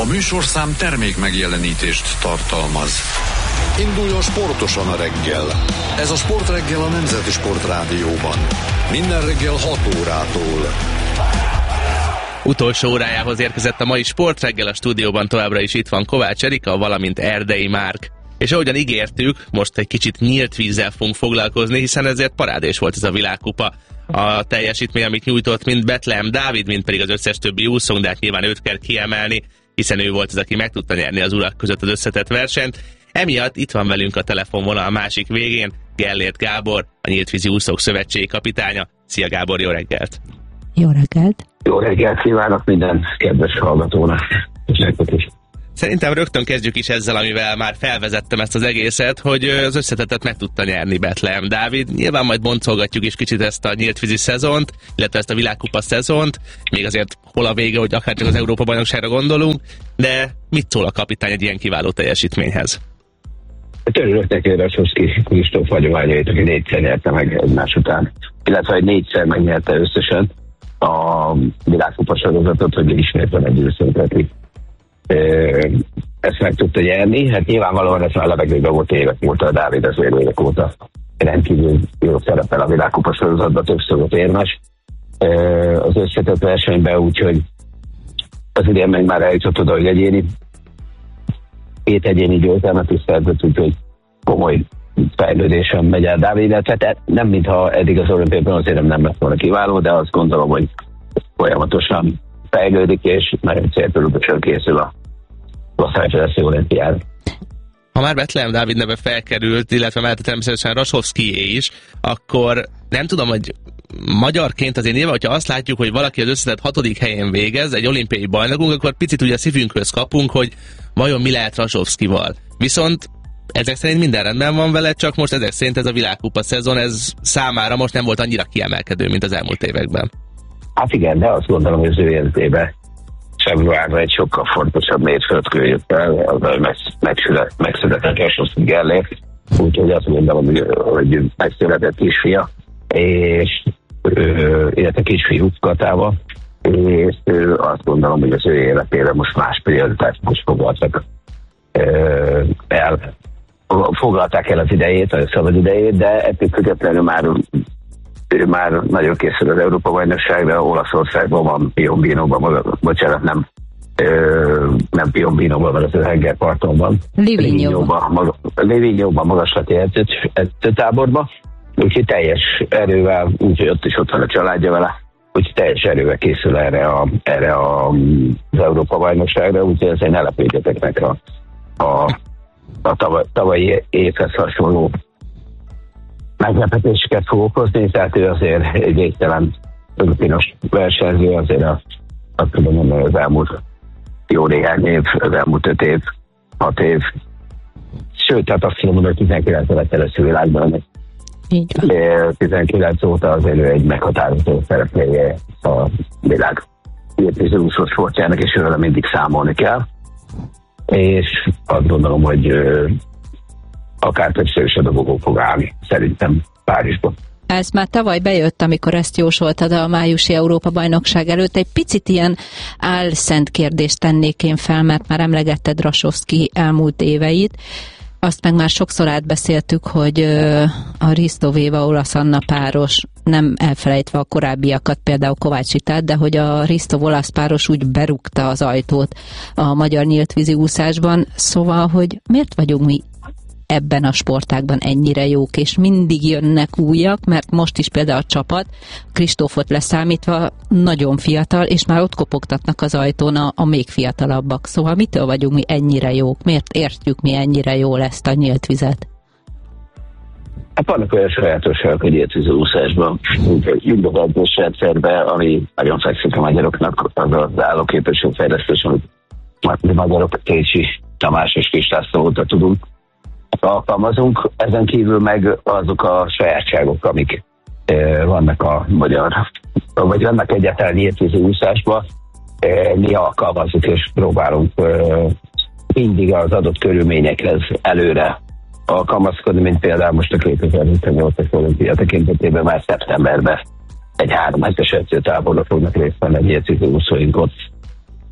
A műsorszám termék megjelenítést tartalmaz. Induljon sportosan a reggel. Ez a Sportreggel a Nemzeti Sportrádióban. Minden reggel 6 órától. Utolsó órájához érkezett a mai Sportreggel, a stúdióban továbbra is itt van Kovács Erika, valamint Erdei Márk. És ahogyan ígértük, most egy kicsit nyílt vízzel fogunk foglalkozni, hiszen ezért parádés volt ez a világkupa. A teljesítmény, amit nyújtott mind Betlehem Dávid, mind pedig az összes többi úszónk, de hát nyilván őt kell kiemelni, hiszen ő volt az, aki meg tudta nyerni az urak között az összetett versenyt. Emiatt itt van velünk a telefonvonal a másik végén Gellért Gábor, a Nyíltvízi Úszók Szövetségi kapitánya. Szia Gábor, jó reggelt! Jó reggelt! Jó reggelt kívánok minden kedves hallgatónak! Szerintem rögtön kezdjük is ezzel, amivel már felvezettem ezt az egészet, hogy az összetettet meg tudta nyerni Betlehem Dávid. Nyilván majd boncolgatjuk is kicsit ezt a nyíltvízi szezont, illetve ezt a világkupa szezont, még azért hol a vége, hogy akár csak az Európa-bajnokságra gondolunk, de mit szól a kapitány egy ilyen kiváló teljesítményhez? Örülök neki, hogy Rasovszky Kristóf hagyományait, aki 4-szer nyerte meg egymás után, illetve hogy 4-szer megnyerte összesen a világkupa sorozatot, hogy ismétlen egy győzteti. Ezt meg tudta nyerni, hát nyilvánvalóan ez már levegőben volt évek óta, a Dávid az évek óta rendkívül jó szerepel a világkupa sorozatban, többször volt érmes az összetett versenyben, úgyhogy az idén meg már eljutott oda, hogy két egyéni győzelmet is szerzett, úgyhogy komoly fejlődésen megy el Dávid, tehát nem mintha eddig az olimpiában azért nem lett volna kiváló, de azt gondolom, hogy folyamatosan fejlődik, és nagyon céltörőbösen készül a Los Angeles-i olimpiára. Ha már Betlehem Dávid neve felkerült, illetve már természetesen Rasovszkyé is, akkor nem tudom, hogy magyarként azért nyilván, hogyha azt látjuk, hogy valaki az összetett 6. helyen végez, egy olimpiai bajnokunk, akkor picit ugye a szívünkhöz kapunk, hogy vajon mi lehet Rasovszkyval. Viszont ezek szerint minden rendben van vele, csak most ezek szerint ez a világkupa szezon, ez számára most nem volt annyira kiemelkedő, mint az elmúlt években. Hát igen, de azt gondolom, hogy az ő életében februárban egy sokkal fontosabb mérföldkő jött el, az megszületett Rasovszky Gellért, úgyhogy azt gondolom, hogy megszületett kisfia, és illetve kisfiú Katával, és azt gondolom, hogy az ő életére most más prioritások foglalták el az idejét, a szabad idejét, de ettől függetlenül ő már nagyon készül az Európa-bajnokságra, Olaszországban van, Piombinóban, nem Piombinóban van, az Hengerparton van. Livignóban magaslati edzőtáborban, úgyhogy teljes erővel, úgyhogy ott van a családja vele, úgyhogy teljes erővel készül erre az Európa-bajnokságra, úgyhogy ezért ne lepődjetek meg a tavalyi évhez hasonló meglepetéseket fog okozni, tehát ő azért egy végtelen rutinos versenyző, azért azt tudom mondani, az elmúlt jó néhány év, az elmúlt 5 év, 6 év, sőt, tehát azt tudom mondani, hogy 19 lett először világban, 19 óta azért ő egy meghatározó szereplője a világ nyíltvízi úszó sportjának, és ővel mindig számolni kell, és azt gondolom, hogy akár többször is a dobogó fog állni, szerintem Párizsban. Ez már tavaly bejött, amikor ezt jósoltad a májusi Európa-bajnokság előtt. Egy picit ilyen álszent kérdést tennék én fel, mert már emlegetted Rasovszky elmúlt éveit. Azt meg már sokszor átbeszéltük, hogy a Risto-Véva Olasz Anna páros, nem elfelejtve a korábbiakat, például Kovács Itát, de hogy a Risto-Olasz páros úgy berúgta az ajtót a magyar nyíltvízi úszásban. Szóval, hogy miért vagyunk mi ebben a sportágban ennyire jók, és mindig jönnek újak, mert most is például a csapat, Kristófot leszámítva, nagyon fiatal, és már ott kopogtatnak az ajtón a még fiatalabbak. Szóval mitől vagyunk mi ennyire jók? Miért értjük mi ennyire jól ezt a nyílt vizet? Hát vannak olyan sajátosságok a nyíltvízi úszásban, mint a edzés rendszerben, ami nagyon fekszik a magyaroknak, az az állóképesség fejlesztés, amit a magyarok Kécsi, Tamás és Kis László óta tudunk, alkalmazunk, ezen kívül meg azok a sajátságok, amik vannak a magyar, vagy vannak egyáltalán nyíltvízi úszásban, mi alkalmazzuk és próbálunk mindig az adott körülményekhez előre alkalmazkodni, mint például most a 2028-as olimpia tekintetében már szeptemberben egy 3 hetes edzőtáborra fognak részt venni a nyíltvízi úszóink ott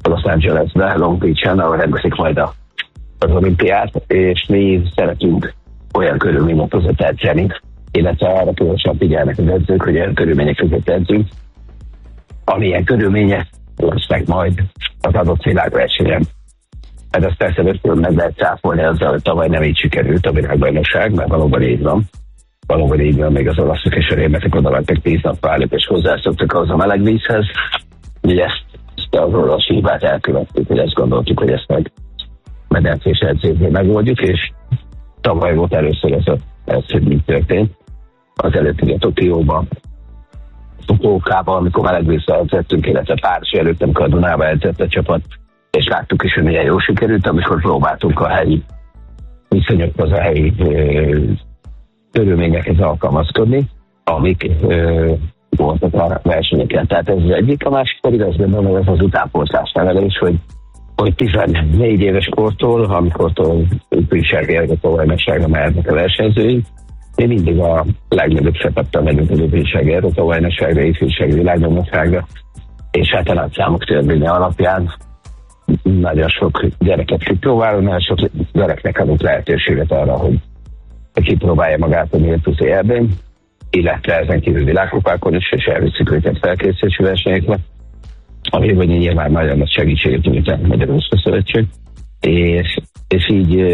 Los Angelesbe, Long Beach-en, ahol rendezik majd az olimpiát, és mi szeretünk olyan körülmények között edzeni, illetve arra különösen figyelnek az edzők, hogy olyan körülmények között edzünk, amilyen körülmények lesznek majd az adott világversenyen. Mert azt persze rögtön meg lehet cáfolni azzal, hogy tavaly nem így sikerült a világbajnokság, mert valóban így van. Valóban így van, még az olaszok és a németek oda mentek 10 nap állít, és hozzászoktak ahhoz a meleg vízhez. Ugye ezt az olasz hibát elkövettük, hogy ezt gondoltuk, hogy ezt meg medencés edzésből megoldjuk, és tavaly volt először ez hogy mi történt. Azelőtt ugye Tokióban, Fukuokában, amikor meleg vízzel edzettünk, illetve Párizs előtt, amikor a Dunába edzett a csapat, és láttuk is, hogy milyen jól sikerült, amikor próbáltunk a helyi viszonyokhoz, a helyi körülményekhez alkalmazkodni, amik voltak a versenyeken. Tehát ez az egyik, a másik pedig azt gondolom, hogy ez az utánpótlás nevelés, hogy 14 éves kortól, amikortól ifjúsági Európa-bajnokságra mehetnek a versenyzőink, mi mindig a legnagyobb szepettel megyünk az ifjúsági Európa-bajnokságra, ifjúsági világbajnokságra, és hát a nagyszámok törvénye alapján nagyon sok gyereket kipróbálunk, nagyon sok gyereknek adunk lehetőséget arra, hogy kipróbálja magát a Mértusi Erdén, illetve ezen kívül világkupákon is, és elviszük őket felkészülési versenyekre, amiben nyilván nagyon nagy segítséget nyújtani a Magyarország Szövetség, és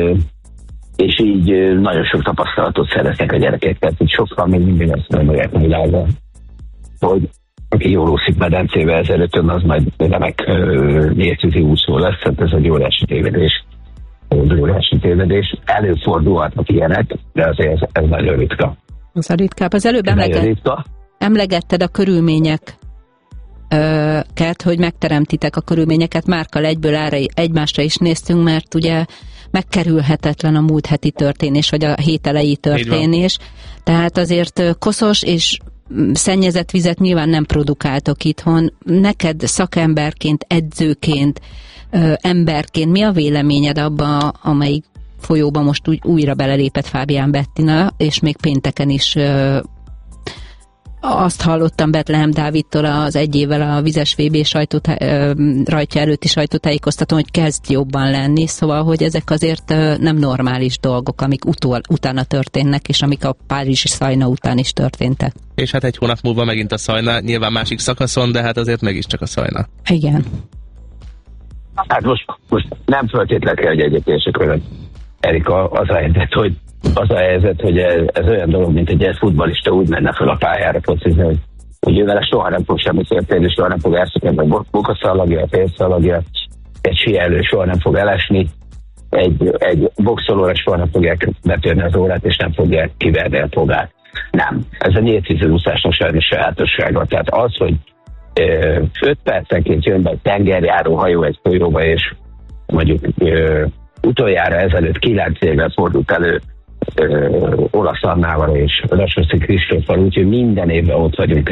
így nagyon sok tapasztalatot szereznek a gyerekek, tehát így sokkal még mindig azt gondolják a világban, hogy aki jól úszik medencébe ezelőttön, az majd remek mértűzi úszó lesz, tehát ez egy óriási tévedés. Előfordulhatnak ilyenek, de azért ez nagyon ritka. Az a ritkább. Az előbb emlegetted a körülményeket, hogy megteremtitek a körülményeket. Márkkal egyből egymásra is néztünk, mert ugye megkerülhetetlen a múlt heti történés, vagy a hét elejé történés. Tehát azért koszos és szennyezett vizet nyilván nem produkáltok itthon. Neked szakemberként, edzőként, emberként mi a véleményed abba, amelyik folyóba most újra belelépett Fábián Bettina, és még pénteken is azt hallottam Betlehem Dávidtól az egy évvel a vizes VB rajtja előtti sajtótájékoztatón, hogy kezd jobban lenni, szóval, hogy ezek azért nem normális dolgok, amik utána történnek, és amik a párizsi Szajna után is történtek. És hát egy hónap múlva megint a Szajna, nyilván másik szakaszon, de hát azért mégiscsak a Szajna. Igen. Hát most nem feltétlenül kell, hogy egyetértsek veled, Erika, az a helyzet, hogy ez olyan dolog, mint egy futballista úgy menne fel a pályára focizni, hogy ővele soha nem fog semmi történni, soha nem fog elszökni a bokaszalagja, a félszalagja, egy síelő soha nem fog elesni, egy boxolóra soha nem fogják betörni az órát, és nem fogják kiverni a fogát. Nem. Ez a nyíltvízű úszásnak sajnos sajátossága. Tehát az, hogy 5 percenként jön be egy tengerjáró hajó egy folyóba, és mondjuk utoljára ezelőtt 9 évvel fordult elő Olasz Annával és Rasoszi Kristóffal, úgyhogy minden évben ott vagyunk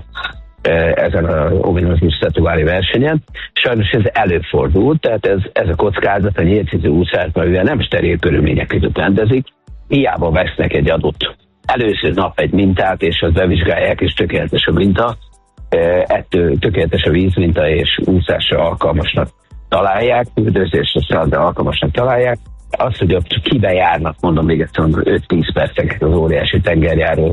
ezen a ominózus szetuári versenyen. Sajnos ez előfordult, tehát ez a kockázat a nyíltvízű úszásban, mivel nem steril körülmények között rendezik, hiába vesznek egy adott előző nap egy mintát, és azt bevizsgálják, és tökéletes a minta, ettől tökéletes a vízminta, és úszásra alkalmasnak találják, üldözésre strandra alkalmasnak találják. Az, hogy ott kibe járnak, mondom még egyszer, 5-10 perceket az óriási tengerjáró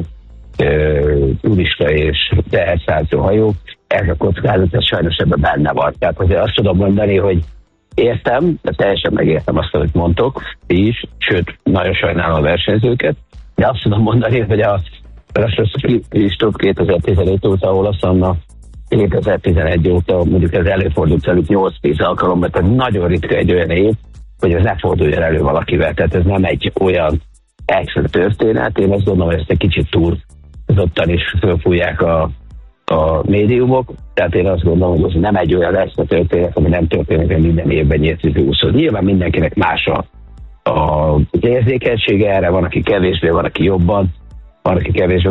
turista és teherszállító hajók, ez a kockázat, ez sajnos ebben benne van. Tehát azért azt tudom mondani, hogy értem, de teljesen megértem azt, amit mondtok, ti is, sőt, nagyon sajnálom a versenyzőket, de azt tudom mondani, hogy a Rasoszi Kristóf 2017 óta, Olasz Anna 2011 óta, mondjuk ez előfordult előtt 8-10 alkalommal, tehát nagyon ritka egy olyan év, hogy ez ne forduljon elő valakivel, tehát ez nem egy olyan extra történet, én azt gondolom, hogy ezt egy kicsit túlzottan is fölfújják a médiumok, tehát én azt gondolom, hogy ez nem egy olyan extra történet, ami nem történik minden évben nyíltvízű úszó. Nyilván mindenkinek más az érzékenysége erre, van, aki kevésbé, van, aki jobban, van, aki kevésbé.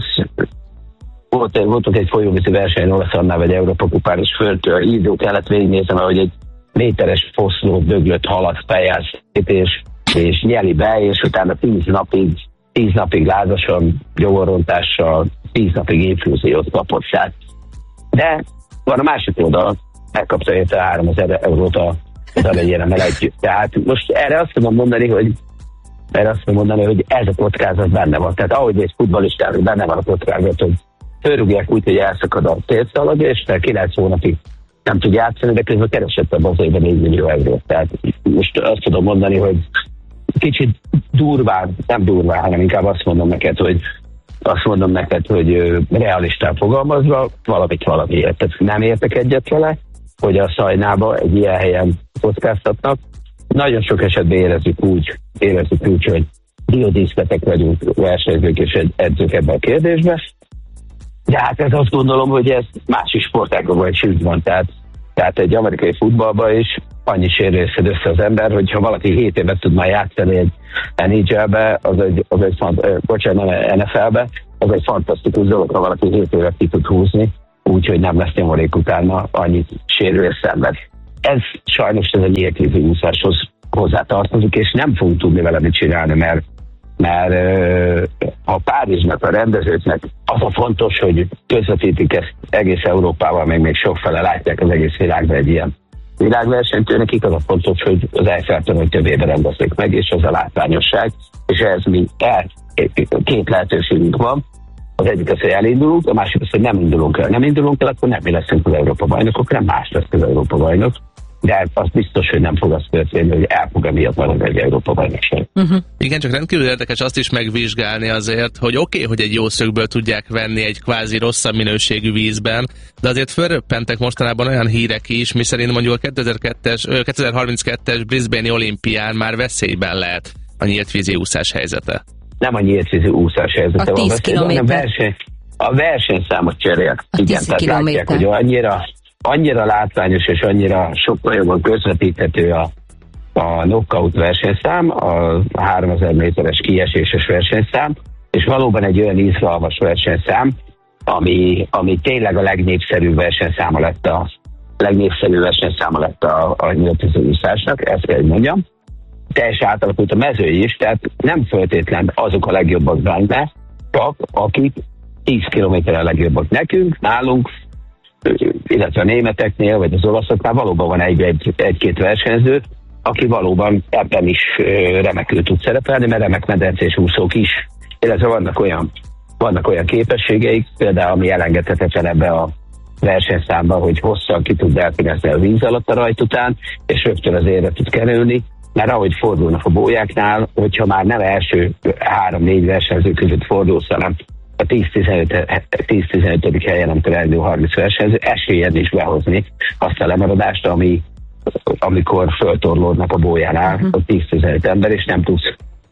Voltunk egy folyóvízi versenyen Olasz Annál vagy Európa kupán, és föltől ízó kellett végignézem, ahogy egy méteres foszló döglött halat fejjel és nyeli be, és utána 10 napig lázasan, gyomorrontással, 10 napig infúziót kapott. De van a másik oldal, megkapta érte 3000 eurót az elejére meleg. Tehát most erre azt tudom mondani, hogy ez a kockázat benne van. Tehát ahogy egy futballistának benne van a kockázat, hogy fölrúgják úgy, hogy elszakad a térdszalag, és 9 hónapig nem tud játszani, de közben keresett a bazaiban 4 millió eurót. Tehát most azt tudom mondani, hogy kicsit durván, nem durván, hanem inkább azt mondom neked, hogy realistán fogalmazva valamiért. Tehát nem értek egyet vele, hogy a Szajnába egy ilyen helyen kockáztatnak. Nagyon sok esetben érezzük úgy, hogy diódíszletek vagyunk, versenyzők és edzők ebben a kérdésben. De hát ez azt gondolom, hogy ez másik sportágban is így van. Tehát egy amerikai futballban is annyi sérülésed össze az ember, hogyha valaki 7 évet tud már játszani egy NHL-be, NFL-be, az egy fantasztikus dolog, ha valaki 7 évet ki tud húzni, úgyhogy nem lesz nyomorék utána annyit sérülés szenved. Ez sajnos ez a nyíltvízi úszáshoz hozzátartozik, és nem fogunk tudni vele mit csinálni, mert a Párizsnak, a rendezőknek az a fontos, hogy közvetítik ezt egész Európával, még sokfele látják az egész világban egy ilyen világversenyt, nekik az a fontos, hogy az Eiffel-torony több éve rendezik meg, és az a látványosság, és ez két lehetőségünk van. Az egyik az, hogy elindulunk, a másik az, hogy nem indulunk el. Nem indulunk el, akkor nem mi leszünk az Európa-bajnokok, nem más lesz az Európa-bajnok. De az biztos, hogy nem fog az történni, hogy el fog emiatt maradni egy Európa-bajnokság. Igen, csak rendkívül érdekes azt is megvizsgálni azért, hogy oké, hogy egy jó szögből tudják venni egy kvázi rosszabb minőségű vízben, de azért fölröppentek mostanában olyan hírek is, miszerint mondjuk a 2032-es Brisbane-i olimpián már veszélyben lehet a nyíltvízi úszás helyzete. Nem a nyíltvízi úszás helyzete, a 10 kilométer. A versenyszámot cserélt. Igen, tehát látják, hogy annyira látványos és annyira sokkal jobban közvetíthető a knockout versenyszám, a 3000 méteres kieséses versenyszám, és valóban egy olyan izgalmas versenyszám, ami tényleg a legnépszerűbb versenyszáma lett a nyíltvízi úszásnak, ezt kell mondjam. Teljesen átalakult a mező is, tehát nem feltétlen azok a legjobbak benne, csak akik 10 kilométerre a legjobbak nekünk, nálunk, illetve a németeknél, vagy az olaszoknál valóban van egy-két versenyző, aki valóban ebben is remekül tud szerepelni, mert remek medencés úszók is, illetve vannak olyan képességeik, például ami elengedhetetlen ebbe a versenyszámban, hogy hosszan ki tud delfinezni a víz alatt a rajt után, és rögtön az érre tud kerülni, mert ahogy fordulnak a bójáknál, hogyha már nem első 3-4 versenyző között fordulsz, hanem a 10-15. helyen, amikor elindul 30 versenyző, esélyed is behozni azt a lemaradást, amikor föltorlódnak a bójánál a 10-15 ember, és nem tudsz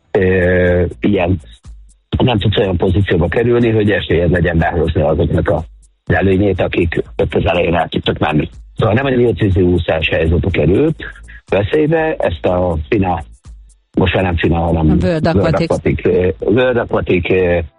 olyan pozícióba kerülni, hogy esélyed legyen behozni azoknak az előnyét, akik ott az elején el tudtak menni. Szóval nem egy nyíltvízi úszás helyzetbe került veszélybe, ezt a FINA, most már nem FINA, hanem World Aquatic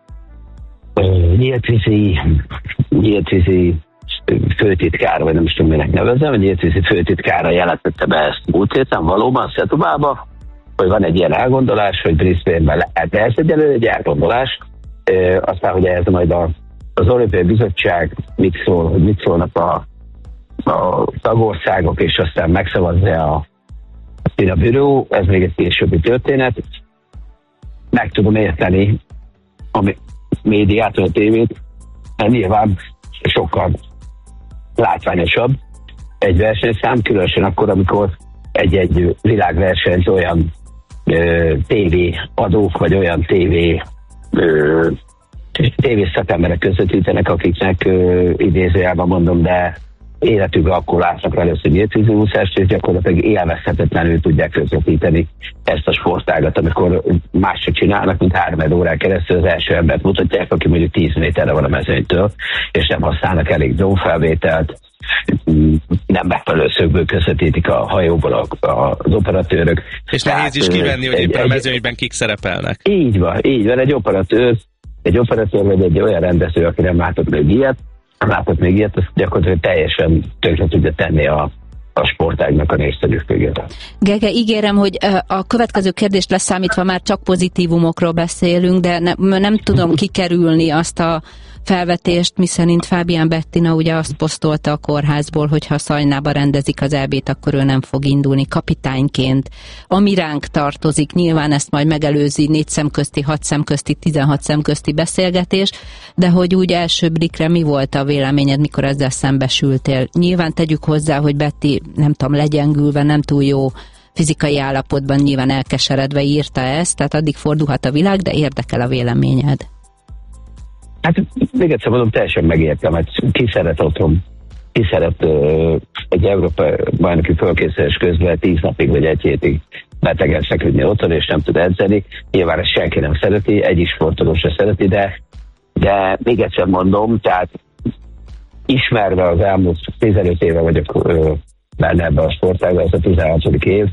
nyíltvízi főtitkára, vagy nem is tudom, minek nevezem, a nyíltvízi főtitkára jelentette be ezt múlt héten valóban Setubába, hogy van egy ilyen elgondolás, hogy Brisbane-ben lehet, de ez egy elgondolás, aztán, hogy ez majd az Olimpiai Bizottság mit szólnak a tagországok, és aztán megszavazza a FINA büró, ez még egy későbbi történet. Meg tudom érteni a médiát, a tévét, mert nyilván sokkal látványosabb egy versenyszám, különösen akkor, amikor egy világversenyt olyan tévéadók, vagy olyan tévés szakemberek közvetítenek, akiknek idézőjelben mondom, de életükben akkor látnak először nyíltvízi úszást, és gyakorlatilag élvezhetetlenül tudják közvetíteni ezt a sportágat, amikor másra csinálnak, mint 3 órán keresztül az első embert mutatják, aki mondjuk 10 méterre van a mezőnytől, és nem használnak elég drónfelvételt, nem megfelelő szögből közvetítik a hajóból az operatőrök. És nehéz is kivenni, hogy éppen a mezőnyben kik szerepelnek. Így van, egy operatőr vagy egy olyan rendező, aki nem látott még ilyet, azt gyakorlatilag teljesen tönkre tudja tenni a sportágnak a népszerűségét. Gege, ígérem, hogy a következő kérdést leszámítva már csak pozitívumokról beszélünk, de nem tudom kikerülni azt a felvetést, miszerint Fábián Bettina ugye azt posztolta a kórházból, hogy ha Szajnába rendezik az EB-t, akkor ő nem fog indulni kapitányként. Ami ránk tartozik, nyilván ezt majd megelőzi 4 szemközti, 6 szemközti, 16 szemközti beszélgetés, de hogy úgy első blikre mi volt a véleményed, mikor ezzel szembesültél? Nyilván tegyük hozzá, hogy Betty, nem tudom, legyengülve, nem túl jó fizikai állapotban, nyilván elkeseredve írta ezt, tehát addig fordulhat a világ, de érdekel a véleményed. Hát még egyszer mondom, teljesen megértem, hogy ki szeret otthon, ki szeret egy Európa bajnoki fölkészülés közben 10 napig vagy 1 hétig betegen feküdni otthon, és nem tud edzeni. Nyilván ezt senki nem szereti, egy sportoló se szereti, de még egyszer mondom, tehát ismerve az elmúlt 15 éve vagyok benne ebben a sportágban, ez a 16. év,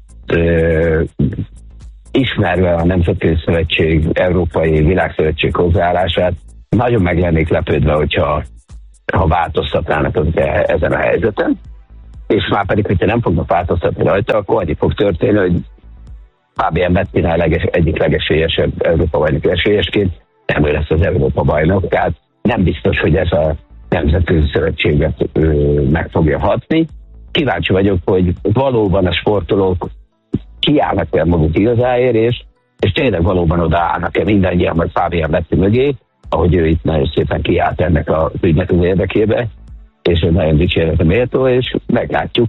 ismerve a Nemzetközi Szövetség, Európai Világszövetség hozzáállását, nagyon meg lennék lepődve, hogyha változtatnának ezen a helyzeten, és már pedig, hogyha nem fognak változtatni rajta, akkor annyi fog történni, hogy Fábián Bettina egyik legesélyesebb Európa bajnoki esélyesként nem ő lesz az Európa bajnok, tehát nem biztos, hogy ez a Nemzetközi Szövetséget meg fogja hatni. Kíváncsi vagyok, hogy valóban a sportolók kiállnak el maguk igazáért, és tényleg valóban odaállnak-e mindannyian, vagy Fábián Bettina mögé, ahogy ő itt nagyon szépen kiállt ennek a ügynek az érdekébe, és ő nagyon dicséretre méltó, és meglátjuk,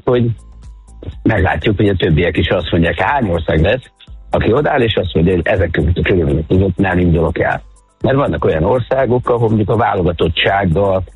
hogy a többiek is azt mondják, hány ország lesz, aki odáll, és azt mondja, hogy ezek között a körülmények között nem indulok el. Mert vannak olyan országok, ahol mondjuk a válogatottság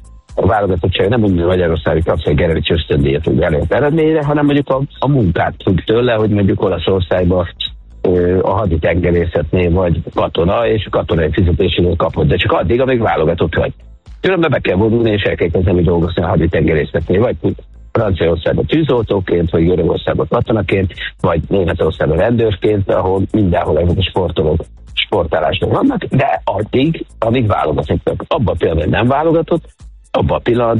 nem mondjuk Magyarországi kapszai Gerevics ösztöndíjat tud elért eredményre, hanem mondjuk a munkát függ tőle, hogy mondjuk Olaszországban a haditengerészetnél vagy katona, és a katonai fizetésénél kapod, de csak addig, amíg válogatott vagy. Különben be kell vonulni, és el kell kezdeni dolgozni a haditengerészetnél, vagy Franciaországban tűzoltóként, vagy Görögországban katonaként, vagy Németországban rendőrként, ahol mindenhol ezek a sportolók sportálásnak vannak, de addig, amíg válogatottak. Abban a pillanatban nem válogatott, abban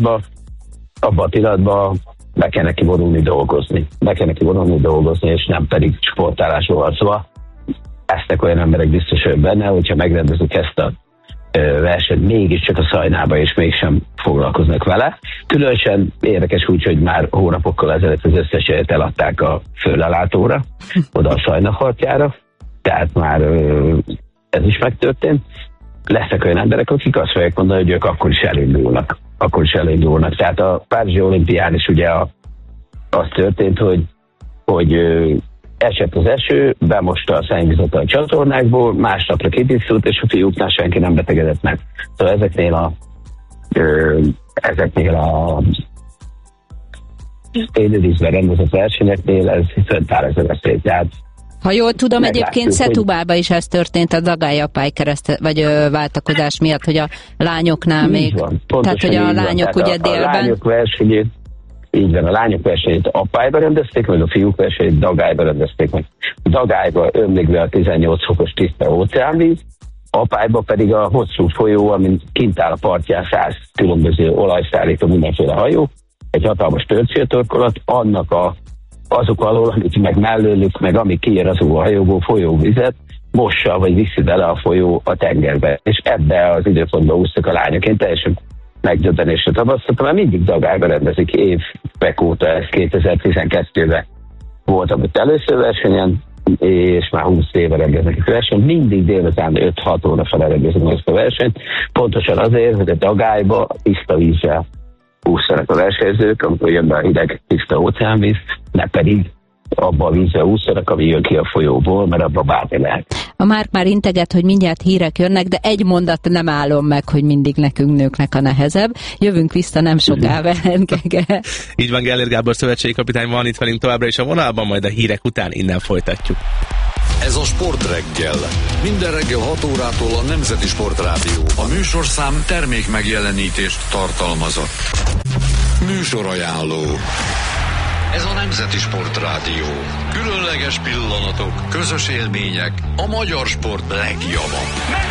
a pillanatban be kell neki vonulni dolgozni, és nem pedig sportálásról van. Szóval lesznek olyan emberek biztos, hogy benne, hogyha megrendezik ezt a versenyt mégiscsak a Szajnába, és mégsem foglalkoznak vele. Különösen érdekes úgy, hogy már hónapokkal ezelőtt az összes helyet eladták a föllelátóra, oda a Szajna partjára, tehát már ez is megtörtént. Lesznek olyan emberek, akik azt fogják mondani, hogy ők akkor is elindulnak. Tehát a Párizsi olimpián is ugye az történt, hogy esett az eső, bemosta a szennyvizet a csatornákból, másnapra kitisztult, és a fiúknál senki nem betegedett meg. Szóval ezeknél a élővízben rendezett versenyeknél ez föntáll ez a veszély. Tehát ha jól tudom, egyébként Setubában is ez történt a Dagály-Apály vagy váltakozás miatt, hogy a lányoknál még, tehát hogy a lányok ugye délben... A lányok versenyét, így van, a lányok versenyét Apályba rendezték, meg a fiúk versenyét Dagályba rendezték meg. Dagályba ömlik be a 18 fokos tiszta óceánvíz, Apályba pedig a hosszú folyó, amin kint áll a partján 100 különböző olajszállító mindenféle hajó, egy hatalmas törcéltorkolat, annak azok alól, amit meg mellőlük, meg ami kiér azok a hajóból folyóvizet, mossa vagy viszi bele a folyó a tengerbe. És ebbe az időpontban úsztak a lányok. Én teljesen megdöbbenésre tapasztaltam, mert mindig Dagályba rendezik évek óta, ez 2012-ben voltam ott először versenyen, és már 20 éve rendeznek a versenyt, mindig délután 5-6 óra fel rendezik ezt a versenyt, pontosan azért, hogy a Dagályba tiszta vízzel úszanak a versenyzők, amikor jön be a hideg tiszta óceánvíz, ne pedig abba a vízzel úszanak, ami jön ki a folyóból, mert abba bármi lehet. A Márk már integet, hogy mindjárt hírek jönnek, de egy mondat nem állom meg, hogy mindig nekünk nőknek a nehezebb. Jövünk vissza nem soká veled, Gege. Így van, Gellért Gábor szövetségi kapitány van itt velünk továbbra is a vonalban, majd a hírek után innen folytatjuk. Ez a Sportreggel. Minden reggel 6 órától a Nemzeti Sportrádió. A műsorszám termék megjelenítést tartalmazott. Műsorajánló. Ez a Nemzeti Sportrádió. Különleges pillanatok, közös élmények, a magyar sport legjava.